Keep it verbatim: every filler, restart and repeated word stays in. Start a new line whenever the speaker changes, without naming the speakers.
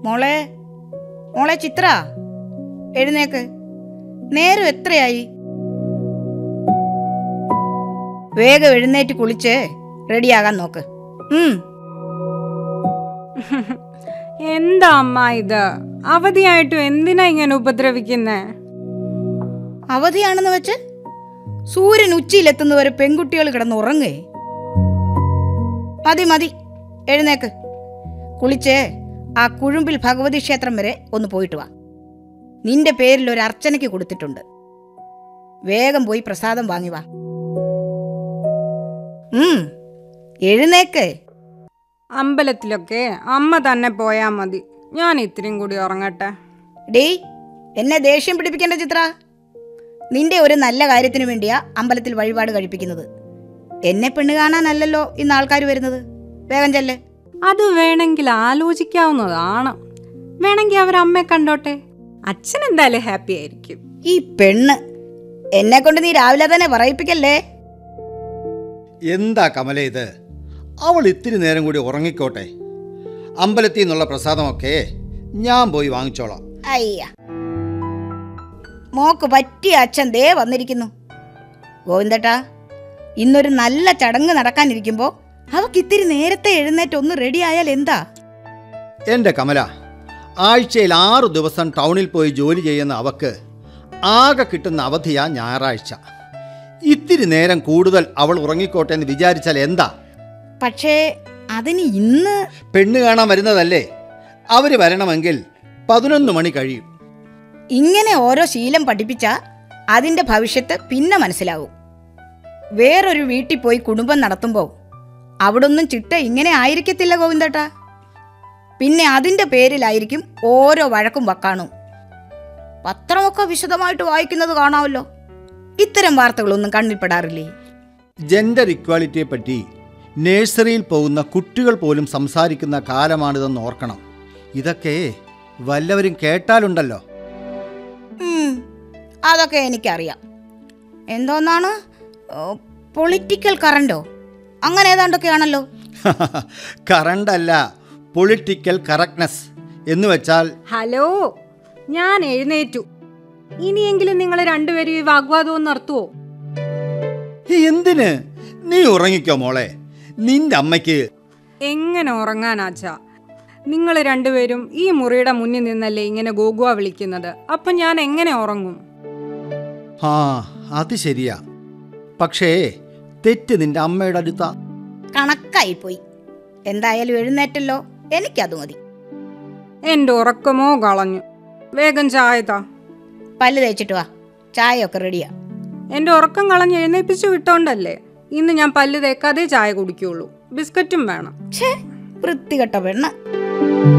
മോളെ മോളെ ചിത്ര, എഴുന്നേക്ക്. നേരം എത്രയായി? വേഗം എഴുന്നേറ്റ് കുളിച്ച് റെഡിയാകാൻ നോക്ക്.
എന്താ അമ്മ ഇത്? അവധിയായിട്ടും എന്തിനാ ഇങ്ങനെ ഉപദ്രവിക്കുന്നേ?
അവധിയാണെന്ന് വെച്ച് സൂര്യൻ ഉച്ചയിലെത്തുന്നവരെ പെൺകുട്ടികൾ കിടന്ന് ഉറങ്ങേ? മതി മതി, എഴുന്നേക്ക്. കുളിച്ച് ആ കുഴുമ്പിൽ ഭഗവതി ക്ഷേത്രം വരെ ഒന്ന് പോയിട്ട് വാ. നിന്റെ പേരിൽ ഒരു അർച്ചനയ്ക്ക് കൊടുത്തിട്ടുണ്ട്. വേഗം പോയി പ്രസാദം വാങ്ങി വാ. എഴുന്നേക്ക്.
അമ്പലത്തിലൊക്കെ അമ്മ തന്നെ പോയാ മതി, ഞാൻ ഇത്രയും കൂടി ഉറങ്ങട്ടെ.
ഡേ, എന്നെ ദേഷ്യം പിടിപ്പിക്കേണ്ട ചിത്ര. നിന്റെ ഒരു നല്ല കാര്യത്തിന് വേണ്ടിയാ അമ്പലത്തിൽ വഴിപാട് കഴിപ്പിക്കുന്നത്. എന്നെ പെണ്ണ് കാണാനല്ലല്ലോ ഇന്ന് ആൾക്കാർ വരുന്നത്. വേഗം ചെല്ല്.
അത് വേണമെങ്കിൽ ആലോചിക്കാവുന്നതാണ്. വേണമെങ്കിൽ അവരമ്മയെ കണ്ടോട്ടെ, അച്ഛൻ എന്തായാലും ഹാപ്പി ആയിരിക്കും.
ഈ പെണ്ണ് എന്നെ കൊണ്ട് നീ രാവിലെ തന്നെ പറയിപ്പിക്കല്ലേ.
എന്താ കമല ഇത്? അവൾ ഇത്തിരി നേരം കൂടി ഉറങ്ങിക്കോട്ടെ. അമ്പലത്തിൽ നിന്നുള്ള പ്രസാദമൊക്കെ ഞാൻ പോയി വാങ്ങിച്ചോളാം.
അയ്യ, മോക്ക് പറ്റിയ അച്ഛൻ ദേ വന്നിരിക്കുന്നു. ഗോവിന്ദേട്ടാ, ഇന്നൊരു നല്ല ചടങ്ങ് നടക്കാനിരിക്കുമ്പോൾ അവക്ക് ഇത്തിരി നേരത്തെ എഴുന്നേറ്റ് ഒന്ന് റെഡി ആയാൽ എന്താ?
എൻ്റെ കമല, ആഴ്ചയിൽ ആറു ദിവസം ടൗണിൽ പോയി ജോലി ചെയ്യുന്ന അവക്ക് ആകെ കിട്ടുന്ന അവധിയാ ഞായറാഴ്ച. ഇത്തിരി നേരം കൂടുതൽ അവൾ ഉറങ്ങിക്കോട്ടെ എന്ന് വിചാരിച്ചാൽ എന്താ?
പക്ഷേ അതിന് ഇന്ന്
പെണ്ണ് കാണാൻ വരുന്നതല്ലേ, അവര് വരണമെങ്കിൽ പതിനൊന്ന് മണി കഴിയും.
ഇങ്ങനെ ഓരോ ശീലം പഠിപ്പിച്ചാ അതിൻ്റെ ഭവിഷ്യത്ത് പിന്നെ മനസ്സിലാവും. വേറൊരു വീട്ടിൽ പോയി കുടുംബം നടത്തുമ്പോൾ അവിടൊന്നും ചിട്ട ഇങ്ങനെ ആയിരിക്കത്തില്ല ഗോവിന്ദേട്ടാ. പിന്നെ അതിൻ്റെ പേരിലായിരിക്കും ഓരോ വഴക്കും വക്കാണും. പത്രമൊക്കെ വിശദമായിട്ട് വായിക്കുന്നത് കാണാമല്ലോ. ഇത്തരം വാർത്തകളൊന്നും കണ്ണിൽപ്പെടാറില്ലേ?
ജെൻഡർ ഇക്വാലിറ്റിയെ പറ്റി നഴ്സറിയിൽ പോകുന്ന കുട്ടികൾ പോലും സംസാരിക്കുന്ന കാലമാണിതെന്ന് ഓർക്കണം. ഇതൊക്കെ വല്ലവരും കേട്ടാലുണ്ടല്ലോ.
അതൊക്കെ എനിക്കറിയാം. എന്തോന്നാണ് പൊളിറ്റിക്കൽ കറണ്ടോ, അങ്ങനെ ഏതാണ്ടൊക്കെയാണല്ലോ.
കറണ്ടല്ല, പൊളിറ്റിക്കൽ കറക്റ്റ്നെസ് എന്ന് വെച്ചാൽ.
ഹലോ, ഞാൻ എഴുന്നേറ്റു. ഇനിയെങ്കിലും നിങ്ങൾ രണ്ടുപേരും ഈ വാഗ്വാദവും നിർത്തുവോ?
എന്തിന്? നീ ഉറങ്ങിക്കോ മോളെ. നിന്റെ അമ്മയ്ക്ക്
എങ്ങനെ ഉറങ്ങാനാച്ചാ? നിങ്ങൾ രണ്ടുപേരും ഈ മുറിയുടെ മുന്നിൽ നിന്നല്ലേ ഇങ്ങനെ ഗോഗുവ വിളിക്കുന്നത്. അപ്പൊ ഞാൻ എങ്ങനെ ഉറങ്ങും?
ആ, അത് ശരിയാ. പക്ഷേ തെറ്റ് നിന്റെ അമ്മയുടെ അടുത്താ.
കണക്കായി പോയി. എന്തായാലും എഴുന്നേറ്റല്ലോ, എനിക്കത് മതി.
എന്റെ ഉറക്കമോ കളഞ്ഞു. വേഗം ചായ താ.
പല്ല് തേച്ചിട്ട് വാ, ചായ ഒക്കെ റെഡിയാ.
എന്റെ ഉറക്കം കളഞ്ഞ് എഴുന്നേപ്പിച്ചു വിട്ടോണ്ടല്ലേ ഇന്ന് ഞാൻ പല്ല് തേക്കാതെ ചായ കുടിക്കുള്ളൂ. ബിസ്ക്കറ്റും വേണം.
വൃത്തികെട്ട പെണ്ണ്.